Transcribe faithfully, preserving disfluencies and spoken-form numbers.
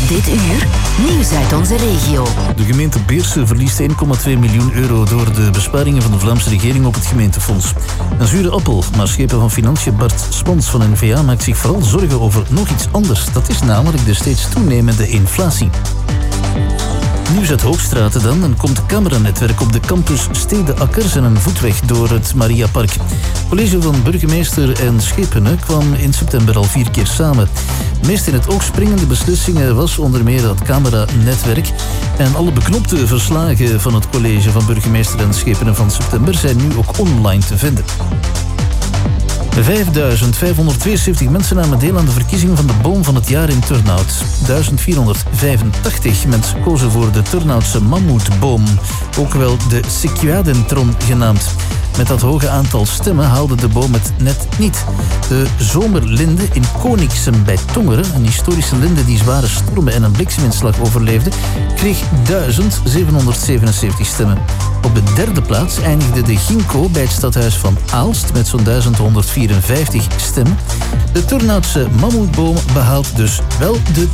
Dit uur, nieuws uit onze regio. De gemeente Beersen verliest één komma twee miljoen euro door de besparingen van de Vlaamse regering op het gemeentefonds. Een zure appel, maar schepen van Financiën Bart Spons van N V A maakt zich vooral zorgen over nog iets anders. Dat is namelijk de steeds toenemende inflatie. Nieuws uit Hoogstraten dan. Dan komt cameranetwerk op de campus Stede-Akkers en een voetweg door het Mariapark. Het college van burgemeester en Schepenen kwam in september al vier keer samen. De meest in het oog springende beslissingen was onder meer dat cameranetwerk. En alle beknopte verslagen van het college van burgemeester en Schepenen van september zijn nu ook online te vinden. vijfduizend vijfhonderdtweeënzeventig mensen namen deel aan de verkiezingen van de boom van het jaar in Turnhout. duizend vierhonderdvijfentachtig mensen kozen voor de Turnhoutse mammoetboom, ook wel de Sequoiadentron genaamd. Met dat hoge aantal stemmen haalde de boom het net niet. De zomerlinde in Koningsem bij Tongeren, een historische linde die zware stormen en een blikseminslag overleefde, kreeg duizend zevenhonderdzevenenzeventig stemmen. Op de derde plaats eindigde de ginkgo bij het stadhuis van Aalst met zo'n duizend honderdvierenvijftig stemmen. De Turnhoutse mammoetboom behaalt dus wel de